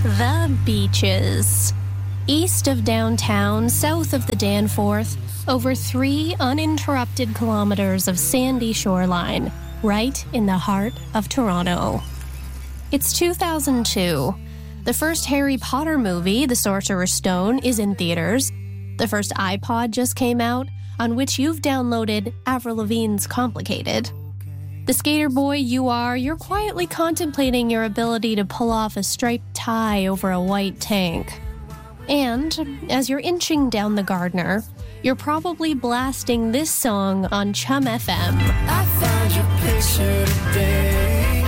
The Beaches. East of downtown, south of the Danforth, over 3 uninterrupted kilometers of sandy shoreline, right in the heart of Toronto. It's 2002. The first Harry Potter movie, The Sorcerer's Stone, is in theaters. The first iPod just came out, on which you've downloaded Avril Lavigne's Complicated. The skater boy you're quietly contemplating your ability to pull off a striped tie over a white tank. And as you're inching down the Gardner, you're probably blasting this song on Chum FM. I found your picture today.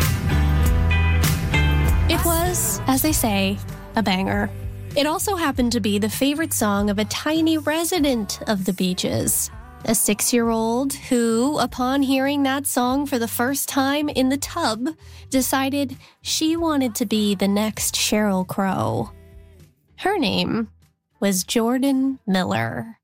It was, as they say, a banger. It also happened to be the favorite song of a tiny resident of the Beaches, a 6-year-old who, upon hearing that song for the first time in the tub, decided she wanted to be the next Sheryl Crow. Her name was Jordan Miller.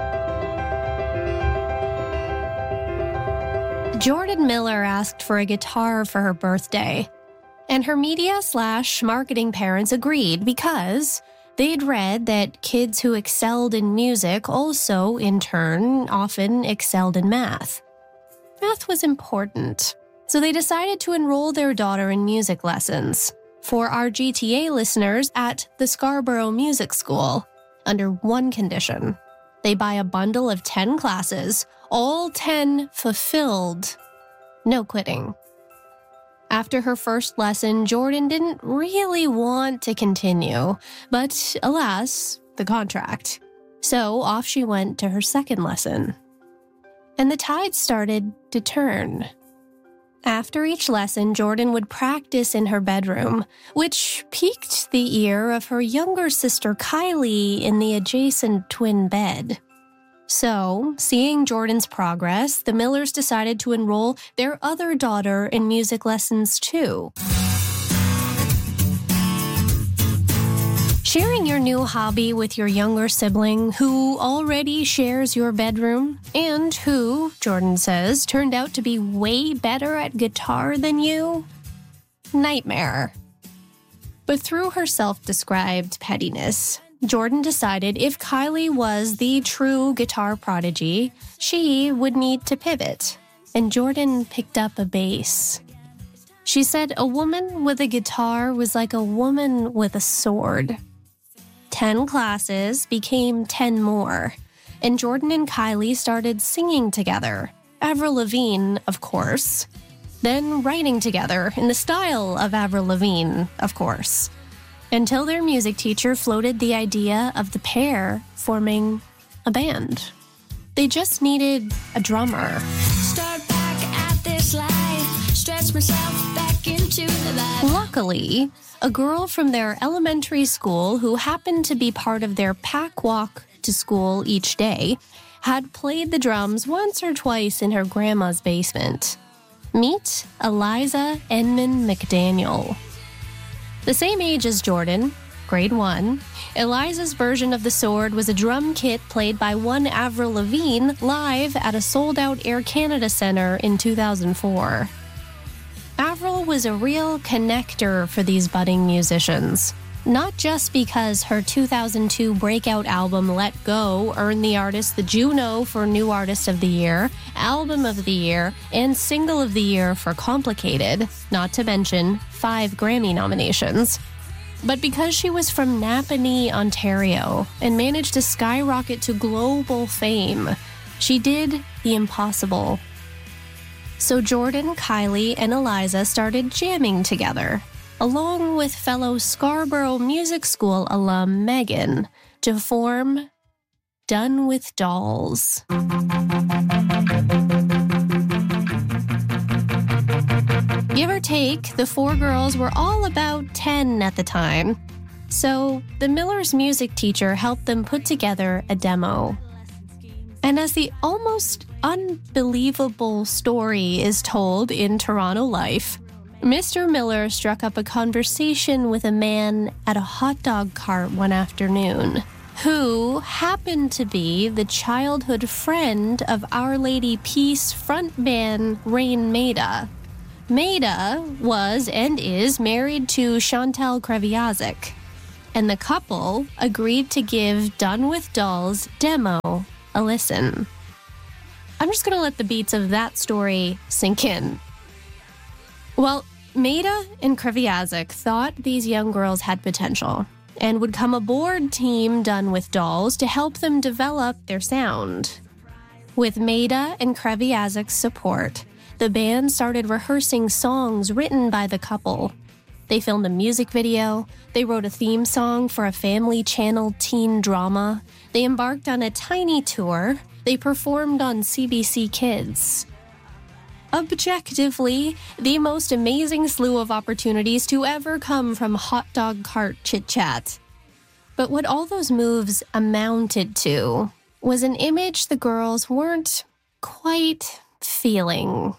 Jordan Miller asked for a guitar for her birthday, and her media/marketing parents agreed because they'd read that kids who excelled in music also, in turn, often excelled in math. Math was important, so they decided to enroll their daughter in music lessons. For our GTA listeners, at the Scarborough Music School, under one condition. They buy a bundle of 10 classes, all 10 fulfilled. No quitting. After her first lesson, Jordan didn't really want to continue, but alas, the contract. So off she went to her second lesson. And the tide started to turn. After each lesson, Jordan would practice in her bedroom, which piqued the ear of her younger sister Kylie in the adjacent twin bed. So, seeing Jordan's progress, the Millers decided to enroll their other daughter in music lessons too. Sharing your new hobby with your younger sibling who already shares your bedroom and who, Jordan says, turned out to be way better at guitar than you? Nightmare. But through her self-described pettiness, Jordan decided if Kylie was the true guitar prodigy, she would need to pivot, and Jordan picked up a bass. She said a woman with a guitar was like a woman with a sword. 10 classes became 10 more, and Jordan and Kylie started singing together. Avril Lavigne, of course. Then writing together in the style of Avril Lavigne, of course. Until their music teacher floated the idea of the pair forming a band. They just needed a drummer. Start back at this life, stretch myself back into the life. Luckily, a girl from their elementary school who happened to be part of their pack walk to school each day had played the drums once or twice in her grandma's basement. Meet Eliza Enman McDaniel. The same age as Jordan, grade 1, Eliza's version of the sword was a drum kit played by one Avril Lavigne live at a sold-out Air Canada Centre in 2004. Avril was a real connector for these budding musicians, not just because her 2002 breakout album Let Go earned the artist the Juno for New Artist of the Year, Album of the Year, and Single of the Year for Complicated, not to mention 5 Grammy nominations, but because she was from Napanee, Ontario, and managed to skyrocket to global fame. She did the impossible. So Jordan, Kylie, and Eliza started jamming together, along with fellow Scarborough Music School alum Megan, to form Done with Dolls. Give or take, the 4 girls were all about 10 at the time, so the Millers' music teacher helped them put together a demo. And as the almost unbelievable story is told in Toronto Life, Mr. Miller struck up a conversation with a man at a hot dog cart one afternoon, who happened to be the childhood friend of Our Lady Peace frontman Rain Maida. Maida was and is married to Chantal Kreviazek, and the couple agreed to give Done with Dolls' demo a listen. I'm just going to let the beats of that story sink in. Well, Maida and Kreviazuk thought these young girls had potential and would come aboard Team Done with Dolls to help them develop their sound. With Maida and Kreviazuk's support, the band started rehearsing songs written by the couple. They filmed a music video, they wrote a theme song for a Family Channel teen drama, they embarked on a tiny tour, they performed on CBC Kids. Objectively, the most amazing slew of opportunities to ever come from hot dog cart chit-chat. But what all those moves amounted to was an image the girls weren't quite feeling.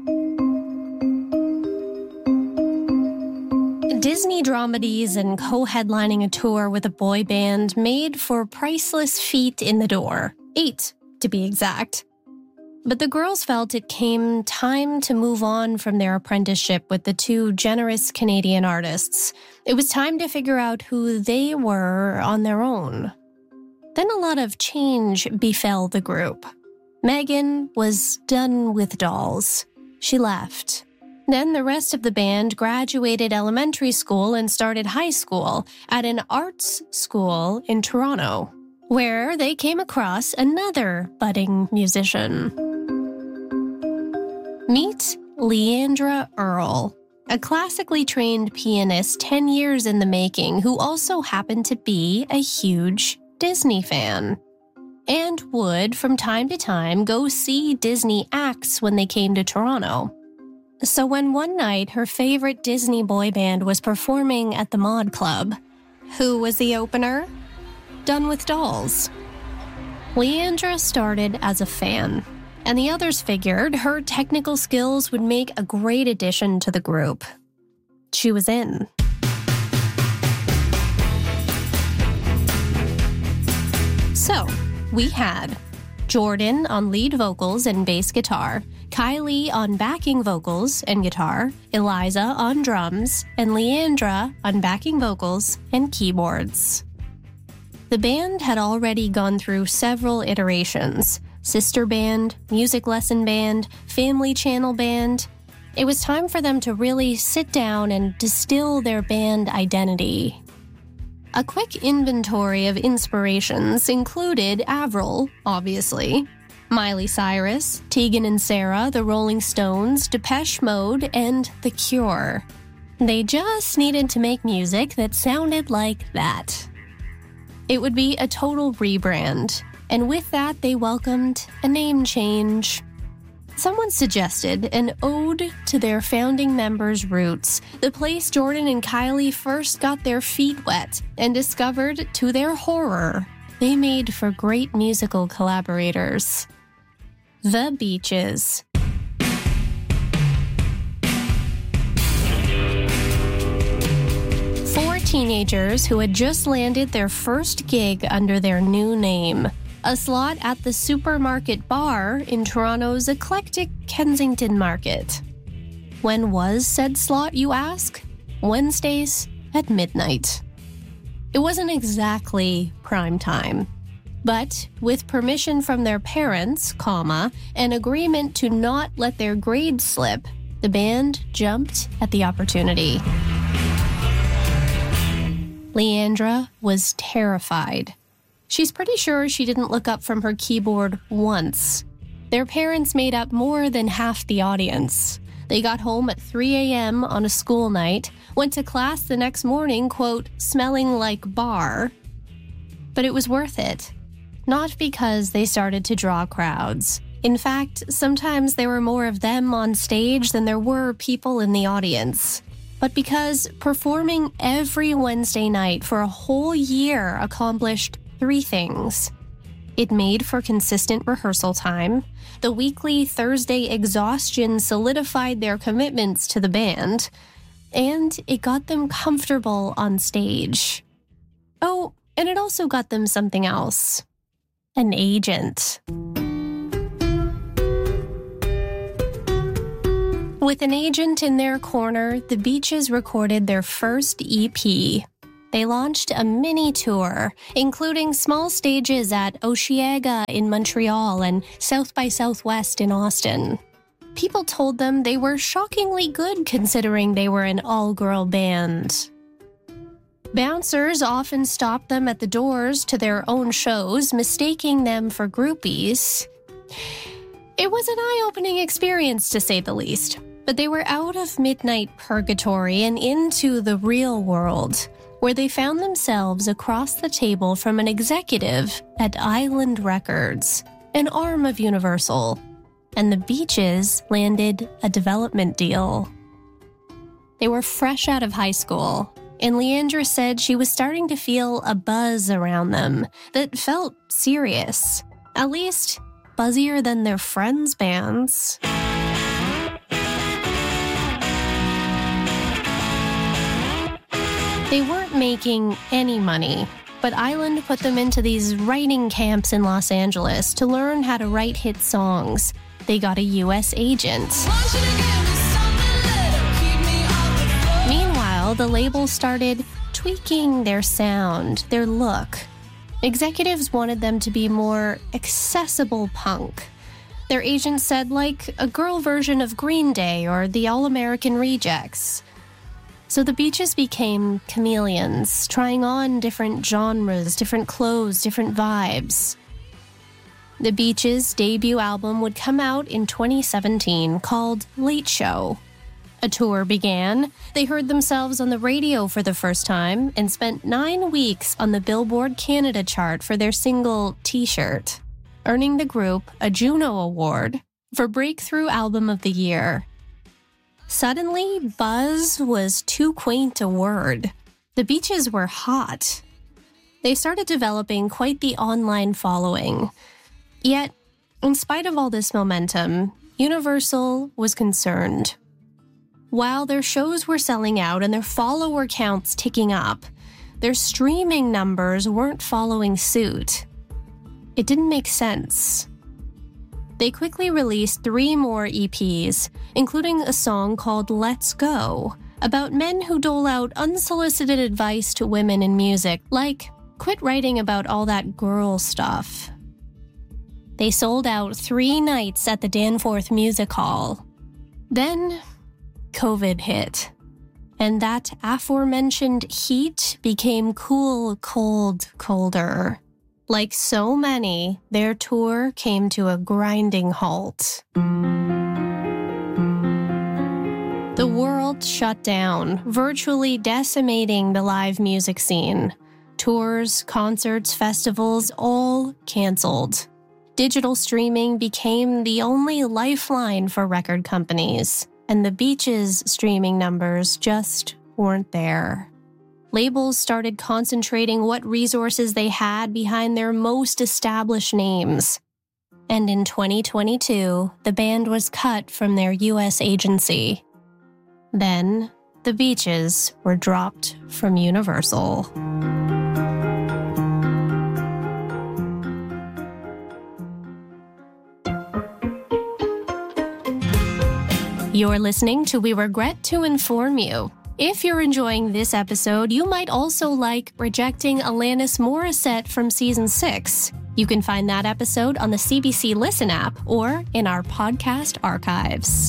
Disney dramedies and co-headlining a tour with a boy band made for priceless feet in the door. 8, to be exact. But the girls felt it came time to move on from their apprenticeship with the two generous Canadian artists. It was time to figure out who they were on their own. Then a lot of change befell the group. Megan was done with dolls. She left. Then the rest of the band graduated elementary school and started high school at an arts school in Toronto, where they came across another budding musician. Meet Leandra Earl, a classically trained pianist 10 years in the making who also happened to be a huge Disney fan and would, from time to time, go see Disney acts when they came to Toronto. So when one night her favorite Disney boy band was performing at the Mod Club, who was the opener? Done with Dolls. Leandra started as a fan, and the others figured her technical skills would make a great addition to the group. She was in. So, we had Jordan on lead vocals and bass guitar, Kylie on backing vocals and guitar, Eliza on drums, and Leandra on backing vocals and keyboards. The band had already gone through several iterations: sister band, music lesson band, family channel band. It was time for them to really sit down and distill their band identity. A quick inventory of inspirations included Avril, obviously, Miley Cyrus, Tegan and Sara, The Rolling Stones, Depeche Mode, and The Cure. They just needed to make music that sounded like that. It would be a total rebrand, and with that they welcomed a name change. Someone suggested an ode to their founding members' roots, the place Jordan and Kylie first got their feet wet and discovered, to their horror, they made for great musical collaborators. The Beaches. Four teenagers who had just landed their first gig under their new name. A slot at the Supermarket Bar in Toronto's eclectic Kensington Market. When was said slot, you ask? Wednesdays at midnight. It wasn't exactly prime time, but with permission from their parents, and agreement to not let their grades slip, the band jumped at the opportunity. Leandra was terrified. She's pretty sure she didn't look up from her keyboard once. Their parents made up more than half the audience. They got home at 3 a.m. on a school night, went to class the next morning, quote, smelling like bar. But it was worth it. Not because they started to draw crowds. In fact, sometimes there were more of them on stage than there were people in the audience. But because performing every Wednesday night for a whole year accomplished 3 things. It made for consistent rehearsal time. The weekly Thursday exhaustion solidified their commitments to the band. And it got them comfortable on stage. Oh, and it also got them something else. An agent. With an agent in their corner, the Beaches recorded their first EP. they launched a mini tour, including small stages at Osheaga in Montreal and South by Southwest in Austin. People told them they were shockingly good considering they were an all-girl band. Bouncers often stopped them at the doors to their own shows, mistaking them for groupies. It was an eye-opening experience, to say the least, but they were out of midnight purgatory and into the real world, where they found themselves across the table from an executive at Island Records, an arm of Universal, and the Beaches landed a development deal. They were fresh out of high school, and Leandra said she was starting to feel a buzz around them that felt serious, at least buzzier than their friends' bands. They weren't making any money, but Island put them into these writing camps in Los Angeles to learn how to write hit songs. They got a U.S. agent. Meanwhile, the label started tweaking their sound, their look. Executives wanted them to be more accessible punk. Their agent said, like a girl version of Green Day or the All-American Rejects. So the Beaches became chameleons, trying on different genres, different clothes, different vibes. The Beaches' debut album would come out in 2017 called Late Show. A tour began. They heard themselves on the radio for the first time and spent 9 weeks on the Billboard Canada chart for their single T-shirt, earning the group a Juno Award for Breakthrough Album of the Year. Suddenly, buzz was too quaint a word. The Beaches were hot. They started developing quite the online following. Yet, in spite of all this momentum, Universal was concerned. While their shows were selling out and their follower counts ticking up, their streaming numbers weren't following suit. It didn't make sense. They quickly released 3 more EPs, including a song called Let's Go, about men who dole out unsolicited advice to women in music, like, quit writing about all that girl stuff. They sold out 3 nights at the Danforth Music Hall. Then, COVID hit, and that aforementioned heat became cool, cold, colder. Like so many, their tour came to a grinding halt. The world shut down, virtually decimating the live music scene. Tours, concerts, festivals, all canceled. Digital streaming became the only lifeline for record companies, and the Beaches' streaming numbers just weren't there. Labels started concentrating what resources they had behind their most established names. And in 2022, the band was cut from their U.S. agency. Then, the Beaches were dropped from Universal. You're listening to We Regret to Inform You. If you're enjoying this episode, you might also like Rejecting Alanis Morissette from Season 6. You can find that episode on the CBC Listen app or in our podcast archives.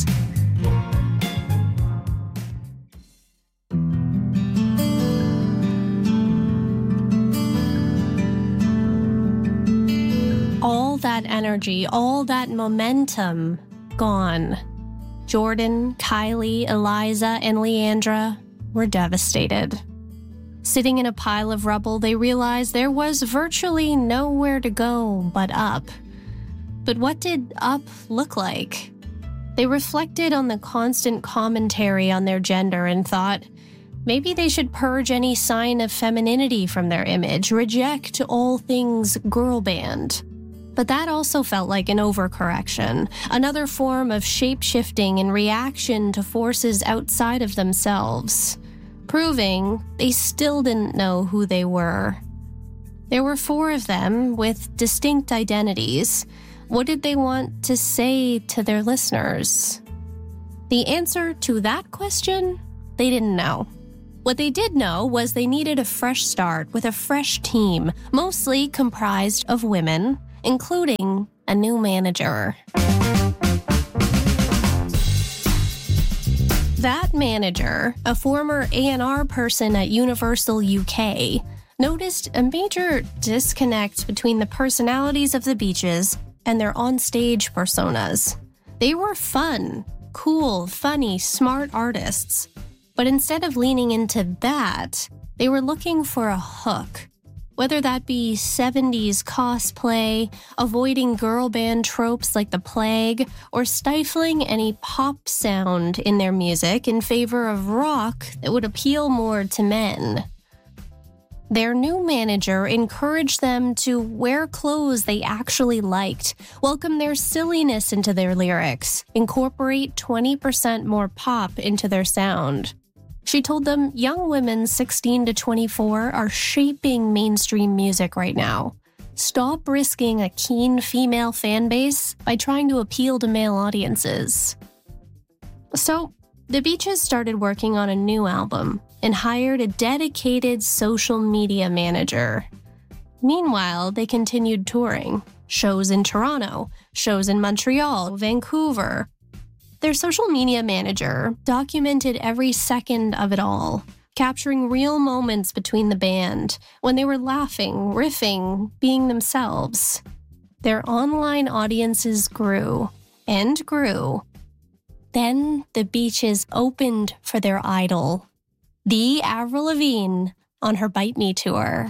All that energy, all that momentum, gone. Jordan, Kylie, Eliza, and Leandra were devastated. Sitting in a pile of rubble, they realized there was virtually nowhere to go but up. But what did up look like? They reflected on the constant commentary on their gender and thought, maybe they should purge any sign of femininity from their image, reject all things girl band. But that also felt like an overcorrection, another form of shape-shifting in reaction to forces outside of themselves, proving they still didn't know who they were. There were 4 of them with distinct identities. What did they want to say to their listeners? The answer to that question, they didn't know. What they did know was they needed a fresh start with a fresh team, mostly comprised of women, including a new manager. That manager, a former A&R person at Universal UK, noticed a major disconnect between the personalities of the Beaches and their on-stage personas. They were fun, cool, funny, smart artists. But instead of leaning into that, they were looking for a hook. Whether that be 70s cosplay, avoiding girl band tropes like the plague, or stifling any pop sound in their music in favor of rock that would appeal more to men. Their new manager encouraged them to wear clothes they actually liked, welcome their silliness into their lyrics, incorporate 20% more pop into their sound. She told them young women 16 to 24 are shaping mainstream music right now. Stop risking a keen female fan base by trying to appeal to male audiences. So, the Beaches started working on a new album and hired a dedicated social media manager. Meanwhile, they continued touring. Shows in Toronto, shows in Montreal, Vancouver. Their social media manager documented every second of it all, capturing real moments between the band, when they were laughing, riffing, being themselves. Their online audiences grew and grew. Then the Beaches opened for their idol, the Avril Lavigne, on her Bite Me tour.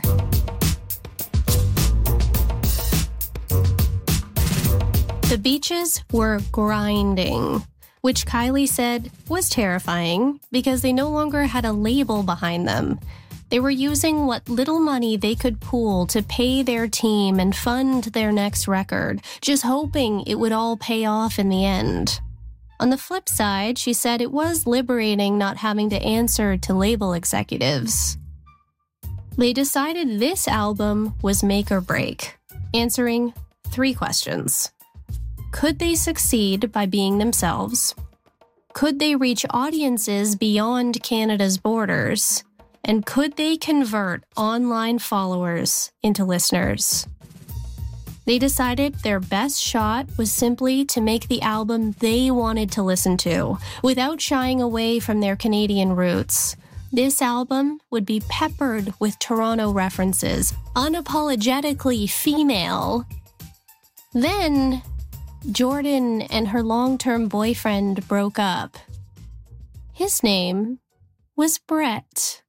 The Beaches were grinding, which Kylie said was terrifying because they no longer had a label behind them. They were using what little money they could pool to pay their team and fund their next record, just hoping it would all pay off in the end. On the flip side, she said it was liberating not having to answer to label executives. They decided this album was make or break, answering 3 questions. Could they succeed by being themselves? Could they reach audiences beyond Canada's borders? And could they convert online followers into listeners? They decided their best shot was simply to make the album they wanted to listen to, without shying away from their Canadian roots. This album would be peppered with Toronto references, unapologetically female. Then, Jordan and her long-term boyfriend broke up. His name was Brett.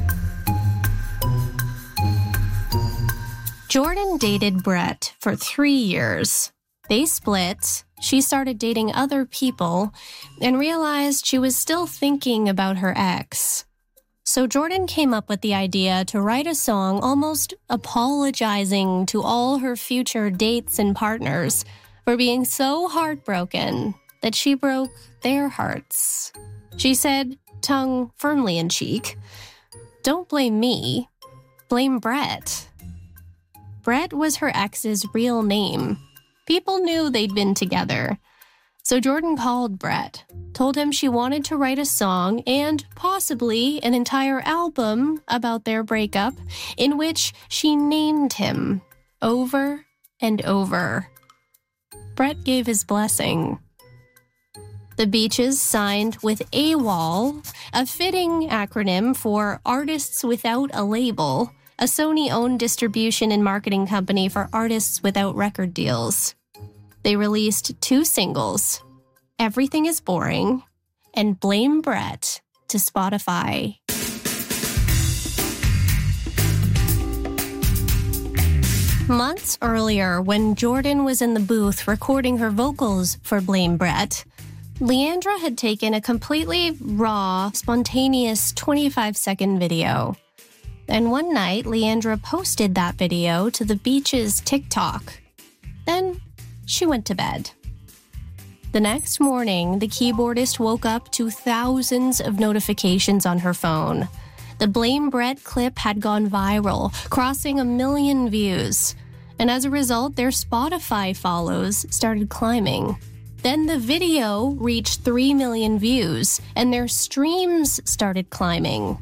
Jordan dated Brett for 3 years. They split, she started dating other people, and realized she was still thinking about her ex. So Jordan came up with the idea to write a song almost apologizing to all her future dates and partners for being so heartbroken that she broke their hearts. She said, tongue firmly in cheek, "Don't blame me, blame Brett." Brett was her ex's real name. People knew they'd been together. So Jordan called Brett, told him she wanted to write a song and possibly an entire album about their breakup in which she named him over and over. Brett gave his blessing. The Beaches signed with AWOL, a fitting acronym for Artists Without a Label, a Sony-owned distribution and marketing company for artists without record deals. They released 2 singles, Everything is Boring and Blame Brett, to Spotify. Months earlier, when Jordan was in the booth recording her vocals for Blame Brett, Leandra had taken a completely raw, spontaneous 25-second video. And one night, Leandra posted that video to the Beaches TikTok. Then she went to bed. The next morning, the keyboardist woke up to thousands of notifications on her phone. The Blame Brett clip had gone viral, crossing 1 million views. And as a result, their Spotify follows started climbing. Then the video reached 3 million views, and their streams started climbing.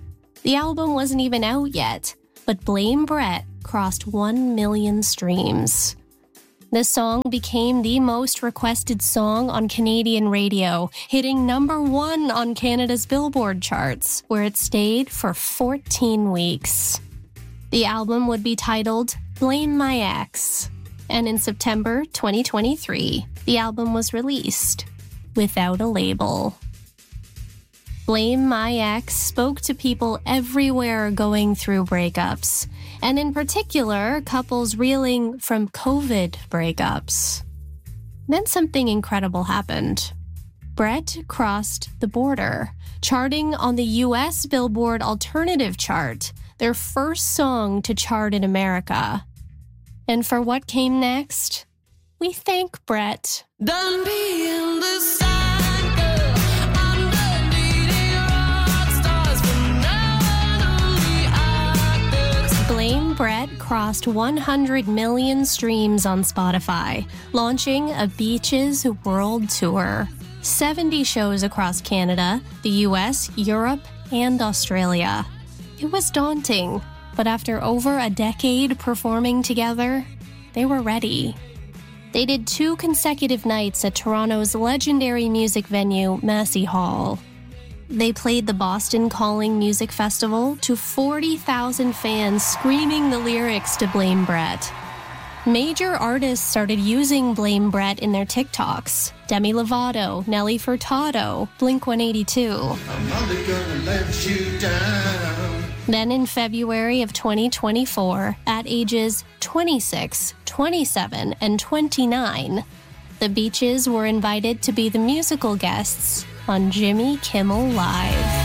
The album wasn't even out yet, but Blame Brett crossed 1 million streams. The song became the most requested song on Canadian radio, hitting number 1 on Canada's Billboard charts, where it stayed for 14 weeks. The album would be titled Blame My Ex, and in September 2023, the album was released without a label. Blame My Ex spoke to people everywhere going through breakups, and in particular, couples reeling from COVID breakups. Then something incredible happened. Brett crossed the border, charting on the US Billboard Alternative Chart, their first song to chart in America. And for what came next, we thank Brett. Done being the side girl, I'm done dating rock stars from lonely actors. Blame Brett crossed 100 million streams on Spotify, launching a Beaches World Tour. 70 shows across Canada, the US, Europe, and Australia. It was daunting, but after over a decade performing together, they were ready. They did 2 consecutive nights at Toronto's legendary music venue, Massey Hall. They played the Boston Calling Music Festival to 40,000 fans screaming the lyrics to Blame Brett. Major artists started using Blame Brett in their TikToks. Demi Lovato, Nelly Furtado, Blink-182. I'm only gonna let you down. Then in February of 2024, at ages 26, 27, and 29, the Beaches were invited to be the musical guests on Jimmy Kimmel Live.